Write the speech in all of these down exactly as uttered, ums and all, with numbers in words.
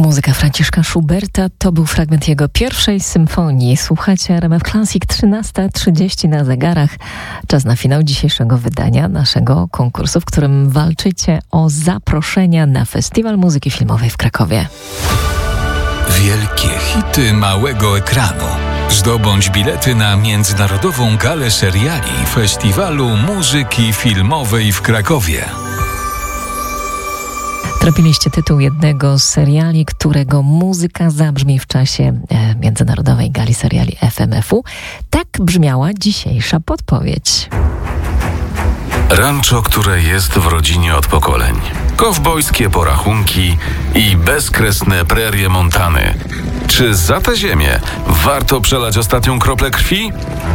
Muzyka Franciszka Schuberta to był fragment jego pierwszej symfonii. Słuchacie R M F Classic, trzynasta trzydzieści na zegarach. Czas na finał dzisiejszego wydania naszego konkursu, w którym walczycie o zaproszenia na Festiwal Muzyki Filmowej w Krakowie. Wielkie hity małego ekranu. Zdobądź bilety na Międzynarodową Galę Seriali Festiwalu Muzyki Filmowej w Krakowie. Trafiliście tytuł jednego z seriali, którego muzyka zabrzmi w czasie e, Międzynarodowej Gali Seriali F M F u. Tak brzmiała dzisiejsza podpowiedź. Rancho, które jest w rodzinie od pokoleń. Kowbojskie porachunki i bezkresne prerie Montany. Czy za tę ziemię warto przelać ostatnią kroplę krwi?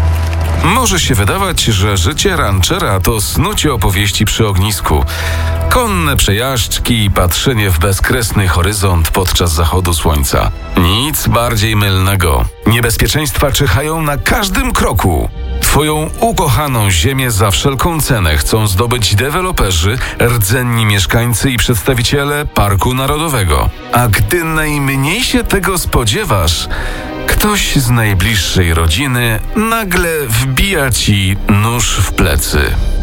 Może się wydawać, że życie ranchera to snucie opowieści przy ognisku. Konne przejażdżki i patrzenie w bezkresny horyzont podczas zachodu słońca. Nic bardziej mylnego. Niebezpieczeństwa czyhają na każdym kroku. Twoją ukochaną ziemię za wszelką cenę chcą zdobyć deweloperzy, rdzenni mieszkańcy i przedstawiciele Parku Narodowego. A gdy najmniej się tego spodziewasz, ktoś z najbliższej rodziny nagle wbija ci nóż w plecy.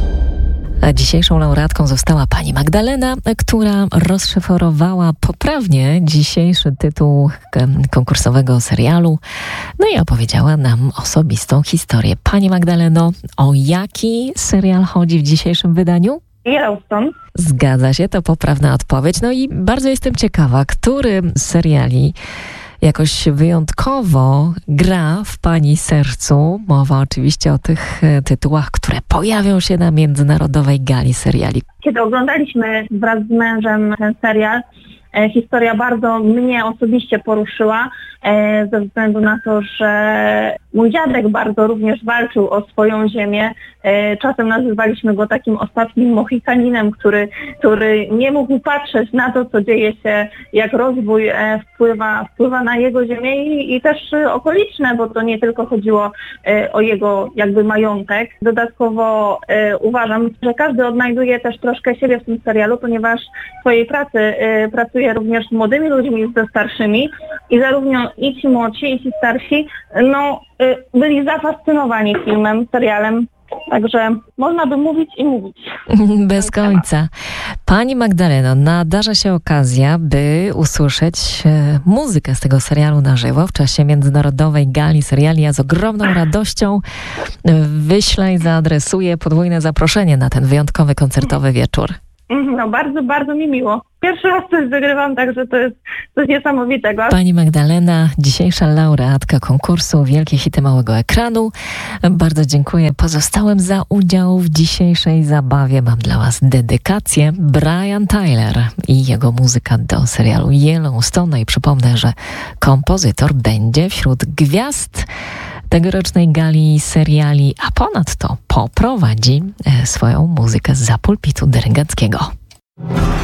A dzisiejszą laureatką została pani Magdalena, która rozszyfrowała poprawnie dzisiejszy tytuł konkursowego serialu, no i opowiedziała nam osobistą historię. Pani Magdaleno, o jaki serial chodzi w dzisiejszym wydaniu? Yellowstone. Zgadza się, to poprawna odpowiedź. No i bardzo jestem ciekawa, który z seriali jakoś wyjątkowo gra w pani sercu. Mowa oczywiście o tych tytułach, które pojawią się na Międzynarodowej Gali Seriali. Kiedy oglądaliśmy wraz z mężem ten serial, e, historia bardzo mnie osobiście poruszyła, e, ze względu na to, że mój dziadek bardzo również walczył o swoją ziemię. E, czasem nazywaliśmy go takim ostatnim Mohikaninem, który, który nie mógł patrzeć na to, co dzieje się, jak rozwój e, wpływa, wpływa na jego ziemię i, i też e, okoliczne, bo to nie tylko chodziło e, o jego jakby majątek. Dodatkowo e, uważam, że każdy odnajduje też troszkę siebie w tym serialu, ponieważ w swojej pracy e, pracuje również z młodymi ludźmi i ze starszymi i zarówno i ci młodsi, i ci starsi, no byli zafascynowani filmem, serialem, także można by mówić i mówić. Bez końca. Pani Magdaleno, nadarza się okazja, by usłyszeć e, muzykę z tego serialu na żywo w czasie Międzynarodowej Gali Seriali. Ja z ogromną radością wyślę i zaadresuję podwójne zaproszenie na ten wyjątkowy koncertowy wieczór. No bardzo, bardzo mi miło. Pierwszy raz coś wygrywam, także to jest coś niesamowitego. Pani Magdalena, dzisiejsza laureatka konkursu Wielkie Hity Małego Ekranu. Bardzo dziękuję pozostałym za udział w dzisiejszej zabawie. Mam dla was dedykację. Brian Tyler i jego muzyka do serialu Yellowstone. No i przypomnę, że kompozytor będzie wśród gwiazd tegorocznej gali seriali, a ponadto poprowadzi swoją muzykę zza pulpitu dyrygenckiego.